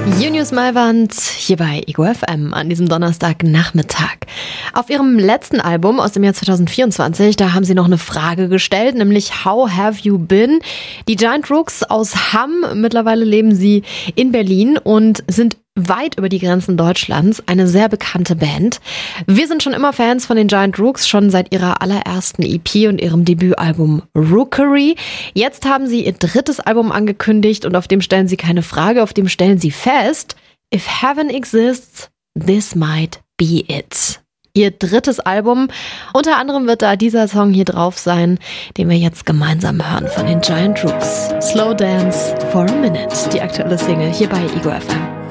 Junius Maiwand hier bei Ego FM an diesem Donnerstagnachmittag. Auf ihrem letzten Album aus dem Jahr 2024, da haben sie noch eine Frage gestellt, nämlich How have you been? Die Giant Rooks aus Hamm, mittlerweile leben sie in Berlin und sind weit über die Grenzen Deutschlands, eine sehr bekannte Band. Wir sind schon immer Fans von den Giant Rooks, schon seit ihrer allerersten EP und ihrem Debütalbum Rookery. Jetzt haben sie ihr drittes Album angekündigt und auf dem stellen sie keine Frage, auf dem stellen sie fest, If Heaven Exists, This Might Be It. Ihr drittes Album, unter anderem wird da dieser Song hier drauf sein, den wir jetzt gemeinsam hören von den Giant Rooks. Slow Dance for a Minute, die aktuelle Single hier bei Ego FM.